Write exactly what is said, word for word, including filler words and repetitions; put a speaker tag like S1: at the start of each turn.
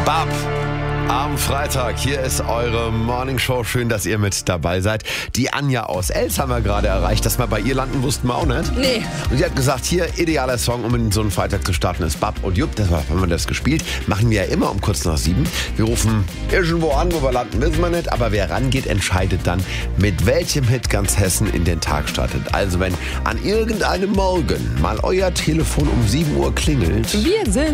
S1: Bab. Am Freitag, hier ist eure Morningshow. Schön, dass ihr mit dabei seid. Die Anja aus Els haben wir gerade erreicht. Dass wir bei ihr landen, wussten wir auch nicht.
S2: Nee.
S1: Und sie hat gesagt, hier, idealer Song, um in so einen Freitag zu starten, ist Bab und Jupp. Deshalb haben wir das gespielt. Machen wir ja immer um kurz nach sieben. Wir rufen irgendwo an, wo wir landen, wissen wir nicht. Aber wer rangeht, entscheidet dann, mit welchem Hit ganz Hessen in den Tag startet. Also wenn an irgendeinem Morgen mal euer Telefon um sieben Uhr klingelt...
S2: Wir sind